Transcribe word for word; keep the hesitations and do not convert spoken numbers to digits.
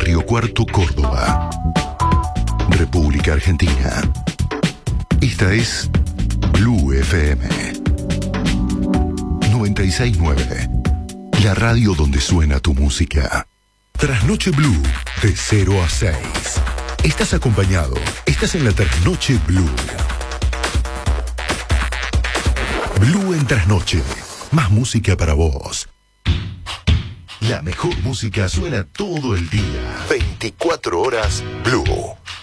Río Cuarto, Córdoba, República Argentina. Esta es Blue F M noventa y seis punto nueve, la radio donde suena tu música. Trasnoche Blue, de cero a seis. Estás acompañado, estás en la Trasnoche Blue. Blue en Trasnoche, más música para vos. La mejor música suena todo el día. veinticuatro horas Blue.